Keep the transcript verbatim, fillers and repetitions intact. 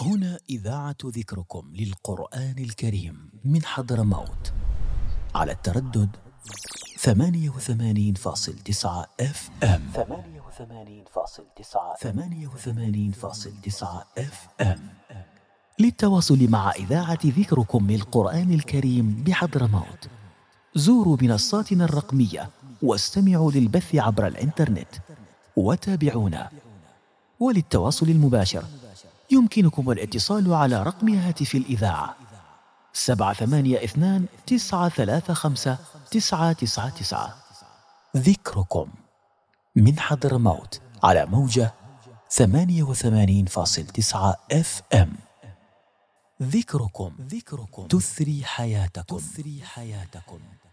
هنا إذاعة ذكركم للقرآن الكريم من حضرموت على التردد ثمانية وثمانين فاصل تسعة اف ام ثمانية وثمانين فاصل تسعة ثمانية وثمانين فاصل تسعة اف ام. للتواصل مع إذاعة ذكركم للقرآن الكريم بحضرموت زوروا منصاتنا الرقمية واستمعوا للبث عبر الإنترنت وتابعونا. وللتواصل المباشر يمكنكم الاتصال على رقم هاتف الإذاعة سبعة ثمانية اثنان تسعة ثلاثة خمسة تسعة تسعة تسعة. ذكركم من حضرموت على موجة ثمانية وثمانين فاصل تسعة اف ام. ذكركم ذكركم تثري حياتكم تثري حياتكم.